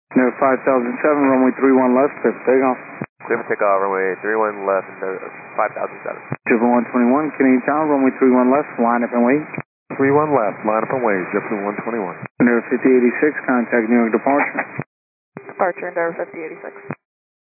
No 5007, runway 31 left, clear for takeoff. Clear for takeoff, runway 31 left, 5007. Jupiter 121, Canadian Tower, runway 31 left, line up and wait. 31 left, line up and wait, Jupiter 121. Endeavour 5086, contact New York departure. Departure, Endeavour 5086.